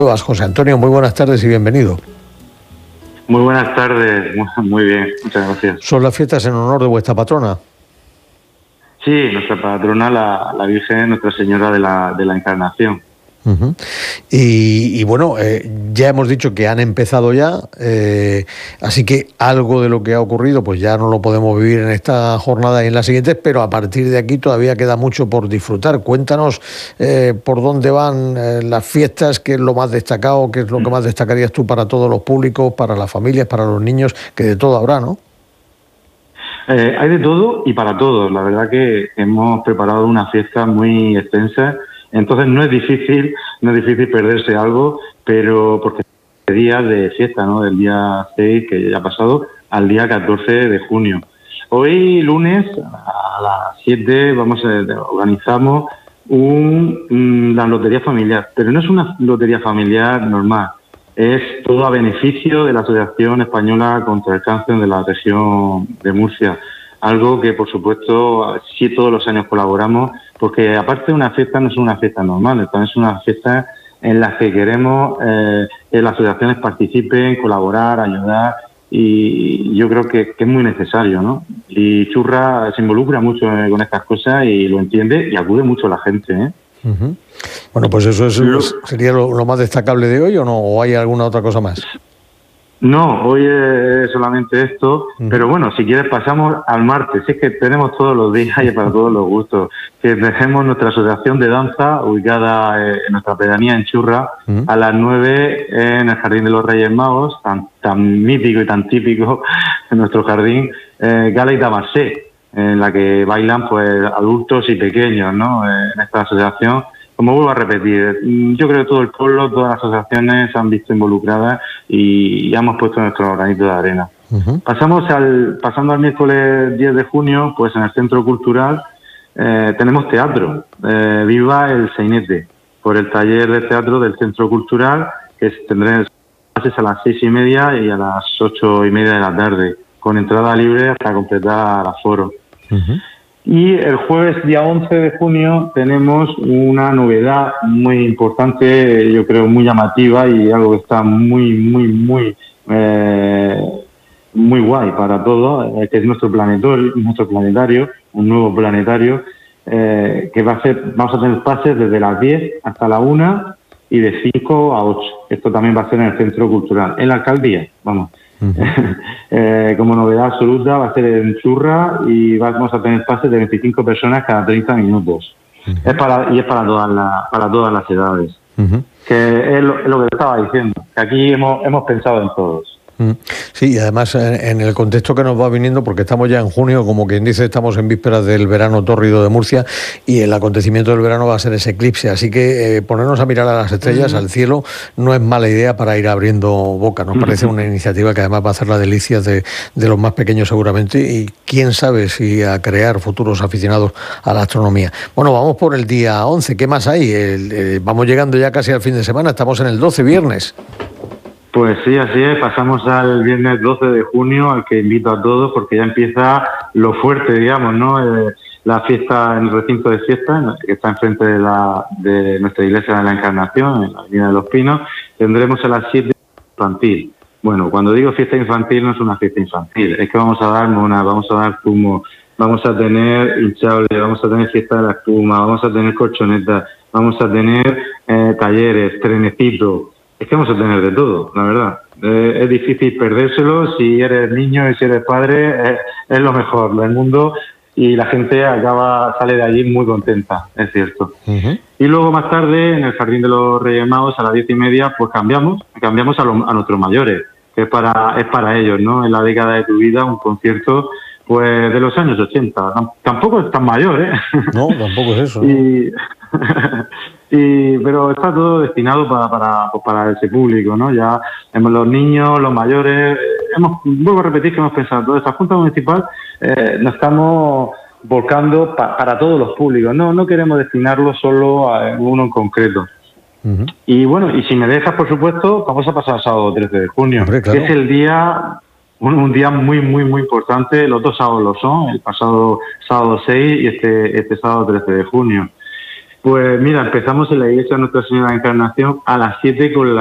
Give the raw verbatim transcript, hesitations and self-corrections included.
José Antonio, muy buenas tardes y bienvenido. Muy buenas tardes, muy bien, muchas gracias. ¿Son las fiestas en honor de vuestra patrona? Sí, nuestra patrona, la, la Virgen, Nuestra Señora de la, de la Encarnación. Uh-huh. Y, y bueno, eh, ya hemos dicho que han empezado ya, eh, así que algo de lo que ha ocurrido pues ya no lo podemos vivir en esta jornada y en las siguientes, pero a partir de aquí todavía queda mucho por disfrutar. Cuéntanos eh, por dónde van eh, las fiestas, qué es lo más destacado, qué es lo que más destacarías tú para todos los públicos, para las familias, para los niños, que de todo habrá, ¿no? Eh, hay de todo y para todos. La verdad que hemos preparado una fiesta muy extensa. Entonces no es difícil, no es difícil perderse algo, pero porque es día de fiesta, ¿no? Del día seis, que ya ha pasado, al día catorce de junio. Hoy, lunes, a las siete, vamos a, organizamos un, la lotería familiar, pero no es una lotería familiar normal, es todo a beneficio de la Asociación Española contra el Cáncer de la región de Murcia. Algo que, por supuesto, sí todos los años colaboramos, porque aparte de una fiesta, no es una fiesta normal, es una fiesta en la que queremos eh, que las asociaciones participen, colaborar, ayudar, y yo creo que, que es muy necesario, ¿no? Y Churra se involucra mucho con estas cosas y lo entiende y acude mucho la gente, ¿eh? Uh-huh. Bueno, pues eso es, lo, sería lo, lo más destacable de hoy, ¿o no? ¿O hay alguna otra cosa más? No, hoy es solamente esto, uh-huh. Pero bueno, si quieres pasamos al martes. Es que tenemos todos los días y para todos los gustos. Que tenemos nuestra asociación de danza ubicada en nuestra pedanía en Churra, uh-huh. A las nueve en el Jardín de los Reyes Magos, tan, tan mítico y tan típico en nuestro jardín, eh, Gala y Tamasé, en la que bailan pues adultos y pequeños, ¿no? En esta asociación. Como vuelvo a repetir, yo creo que todo el pueblo, todas las asociaciones se han visto involucradas y ya hemos puesto nuestro granito de arena. Uh-huh. Pasamos al, pasando al miércoles diez de junio, pues en el Centro Cultural eh, tenemos teatro, eh, Viva el Sainete, por el taller de teatro del Centro Cultural, que tendré clases a las seis y media y a las ocho y media de la tarde, con entrada libre hasta completar aforo. Uh-huh. Y el jueves día once de junio tenemos una novedad muy importante, yo creo muy llamativa y algo que está muy, muy, muy, eh, muy guay para todos, eh, que es nuestro planetario, nuestro planetario, un nuevo planetario, eh, que va a ser, vamos a tener pases desde las diez hasta la una y de cinco a ocho. Esto también va a ser en el Centro Cultural, en la alcaldía, vamos. Uh-huh. eh, como novedad absoluta va a ser en Churra y vamos a tener pases de veinticinco personas cada treinta minutos. Uh-huh. Es para, y es para todas las, para todas las edades. Uh-huh. Que es lo, es lo que estaba diciendo, que aquí hemos, hemos pensado en todos. Sí, y además en el contexto que nos va viniendo, porque estamos ya en junio, como quien dice, estamos en vísperas del verano tórrido de Murcia y el acontecimiento del verano va a ser ese eclipse, así que eh, ponernos a mirar a las estrellas, uh-huh. al cielo, no es mala idea para ir abriendo boca. Nos uh-huh. parece una iniciativa que además va a hacer la delicia de, de los más pequeños seguramente y quién sabe si a crear futuros aficionados a la astronomía. Bueno, vamos por el día once, ¿qué más hay? El, eh, vamos llegando ya casi al fin de semana, estamos en el doce, viernes. Pues sí, así es. Pasamos al viernes doce de junio, al que invito a todos, porque ya empieza lo fuerte, digamos, ¿no? Eh, la fiesta en el recinto de fiesta, que está enfrente de, la, de nuestra iglesia de la Encarnación, en la Avenida de los Pinos. Tendremos a las siete infantil. Bueno, cuando digo fiesta infantil, no es una fiesta infantil, es que vamos a dar mona, vamos a dar zumo, vamos a tener hinchable, vamos a tener fiesta de la espuma, vamos a tener colchonetas, vamos a tener eh, talleres, trenecitos. Es que vamos a tener de todo, la verdad. Eh, es difícil perdérselo. Si eres niño y si eres padre, eh, es lo mejor del mundo y la gente acaba sale de allí muy contenta, es cierto. Uh-huh. Y luego más tarde, en el Jardín de los Reyes Magos, a las diez y media, pues cambiamos, cambiamos a, lo, a nuestros mayores, que es para, es para ellos, ¿no? En la década de tu vida, un concierto pues de los años ochenta. Tampoco es tan mayor, ¿eh? No, tampoco es eso. y... Y, pero está todo destinado para, para, pues para ese público, ¿no? Ya hemos los niños, los mayores, hemos, vuelvo a repetir que hemos pensado, toda esta Junta Municipal eh, nos estamos volcando pa, para todos los públicos, no no queremos destinarlo solo a uno en concreto. Uh-huh. Y bueno, y si me dejas, por supuesto, vamos a pasar al sábado trece de junio, Hombre, claro. que es el día, un, un día muy, muy, muy importante, los dos sábados lo son, el pasado sábado seis y este, este sábado trece de junio. Pues mira, empezamos en la iglesia de Nuestra Señora de la Encarnación a las siete con la